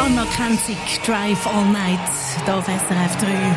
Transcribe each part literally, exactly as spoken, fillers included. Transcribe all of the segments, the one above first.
Anna Kenzig, Drive All Night, hier auf S R F drei.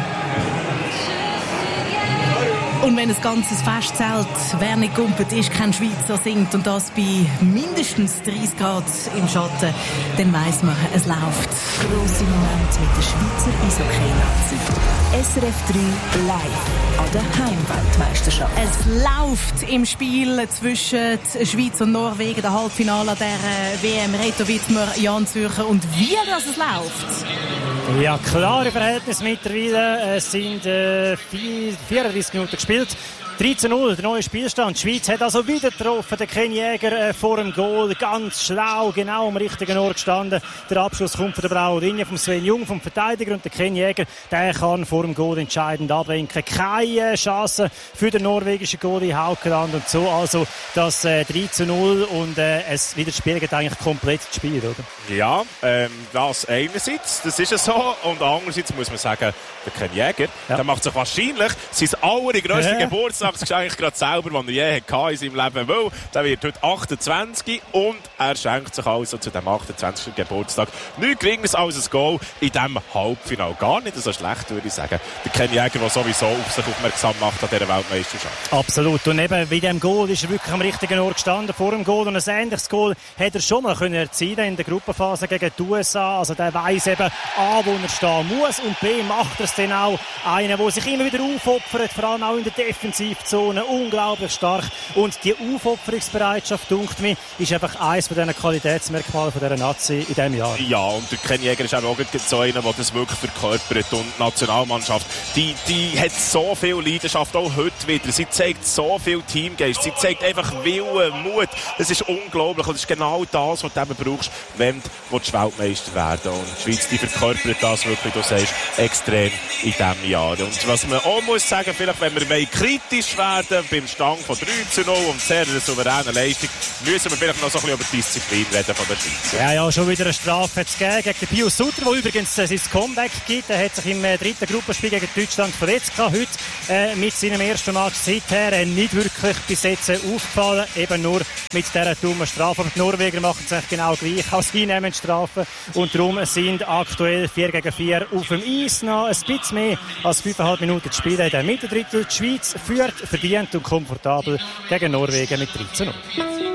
Und wenn ein ganzes Fest zählt, wer nicht gumpet ist, kein Schweizer singt und das bei mindestens dreißig Grad im Schatten, dann weiss man, es läuft. Grosse Momente mit der Schweizer Eishockey-Nazi. S R F drei live an der Heimweltmeisterschaft. Es läuft im Spiel zwischen Schweiz und Norwegen, der Halbfinale der W M. Reto Wittmer, Jan Zürcher. Und wie das es läuft? Ja, klare Verhältnisse mittlerweile. Es sind äh, vierunddreißig Minuten gespielt. drei zu null, der neue Spielstand. Die Schweiz hat also wieder getroffen. Der Ken Jäger äh, vor dem Goal. Ganz schlau, genau am richtigen Ort gestanden. Der Abschluss kommt von der blauen Linie, vom Sven Jung, vom Verteidiger. Und der Ken Jäger, der kann vor dem Goal entscheidend ablenken. Keine Chance für den norwegischen Goalie Haukeland. Und so also das äh, drei zu null. Und äh, es widerspiegelt eigentlich komplett das Spiel, oder? Ja, ähm, das einerseits, das ist es so. Und andererseits muss man sagen, der Ken Jäger, ja. der macht sich wahrscheinlich sein allergrößtes ja. Geburtstag, das ist eigentlich gerade selber, was er je hatte in seinem Leben, weil der wird heute achtundzwanzig und er schenkt sich also zu dem achtundzwanzigsten Geburtstag nichts Geringeres als ein Goal in diesem Halbfinale. Gar nicht so schlecht, würde ich sagen. Der Ken Jäger, der sowieso auf sich aufmerksam macht an dieser Weltmeisterschaft. Absolut. Und eben bei diesem Goal ist er wirklich am richtigen Ort gestanden vor dem Goal. Und ein ähnliches Goal hätte er schon mal können erzielen in der Gruppenphase gegen die U S A. Also der weiss eben A, wo er stehen muss, und B, macht er es dann auch. Einer, der sich immer wieder aufopfert, vor allem auch in der Defensivzone. Unglaublich stark. Und die Aufopferungsbereitschaft, dunkt mir, ist einfach eines von diesen Qualitätsmerkmalen von dieser Nazi in diesem Jahr. Ja, und der Ken Jäger ist auch so einer, der das wirklich verkörpert. Und die Nationalmannschaft, die, die hat so viel Leidenschaft, auch heute wieder. Sie zeigt so viel Teamgeist. Sie zeigt einfach Willen, Mut. Das ist unglaublich. Und das ist genau das, was du eben brauchst, wenn du Weltmeister werden. Und die Schweiz, die verkörpert das wirklich, du sagst, extrem in diesem Jahr. Und was man auch muss sagen, vielleicht, wenn wir kritisch werden beim Stand von drei zu null und sehr einer souveränen Leistung, müssen wir vielleicht noch so ein bisschen über die Disziplin reden von der Schweiz. Ja, ja, schon wieder eine Strafe zu geben gegen den Pius Sutter, der übrigens äh, sein Comeback gibt. Er hat sich im äh, dritten Gruppenspiel gegen Deutschland verletzt gehabt. Heute äh, mit seinem ersten Match seither äh, nicht wirklich bis jetzt äh, aufgefallen, eben nur mit dieser dummen Strafe. Aber die Norweger machen es eigentlich genau gleich. Auch sie nehmen Strafen und darum sind aktuell vier gegen vier auf dem Eis. Noch ein bisschen mehr als fünfeinhalb Minuten zu spielen. Der Mittendrittel, die Schweiz führt verdient und komfortabel gegen Norwegen mit drei zu null.